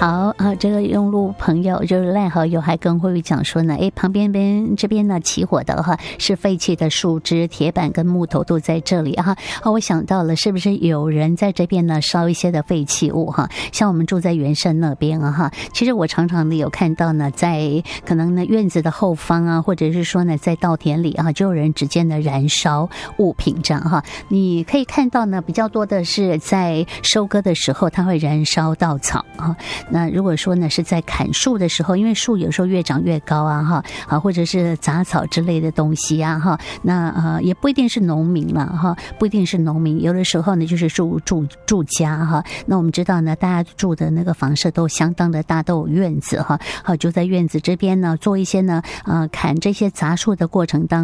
好啊，这个用路朋友就是赖好友还跟慧宇讲说呢，旁边这边呢起火的哈是废弃的树枝、铁板跟木头都在这里哈。我想到了，是不是有人在这边呢烧一些的废弃物哈？像我们住在圆山那边啊哈，其实我常常的有看到呢，在可能呢院子的后方啊，或者是说呢在稻田里啊，就有人直接的燃烧物品这样哈。你可以看到呢，比较多的是在收割的时候，它会燃烧稻草啊。那如果说呢是在砍树的时候，因为树有时候越长越高啊哈，或者是杂草之类的东西啊哈，那也不一定是农民了哈，不一定是农民，有的时候呢就是住家哈。那我们知道呢，大家住的那个房舍都相当的大，都有院子哈，好就在院子这边呢做一些呢砍这些杂树的过程当中。